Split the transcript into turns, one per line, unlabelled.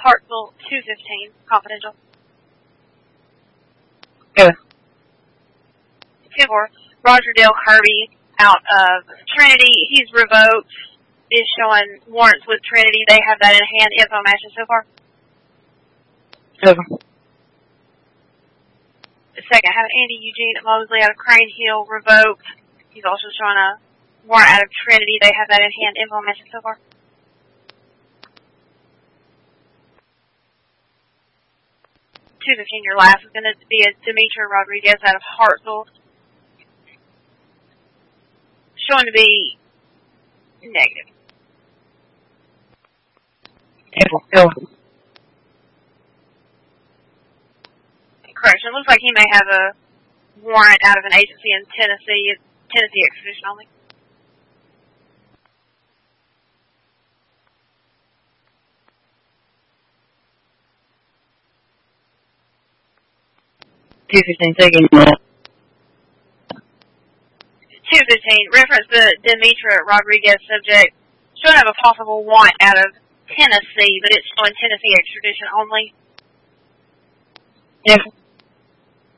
Hartsville 215, confidential.
Go.
2-4, Roger Dale Kirby out of Trinity. He's revoked. Is showing warrants with Trinity. They have that in hand. Info matches so far.
Over.
The second, I have Andy Eugene Mosley out of Crane Hill, revoked. He's also showing a warrant out of Trinity. They have that in hand. Info matches so far. Your last is going to be a Demetri Rodriguez out of Hartsville. Showing to be negative.
Go.
Correction. Looks like he may have a warrant out of an agency in Tennessee. It's Tennessee extradition only.
Second.
215. Reference the Demetri Rodriguez subject. Should have a possible warrant out of Tennessee, but it's on Tennessee extradition only.
Yes.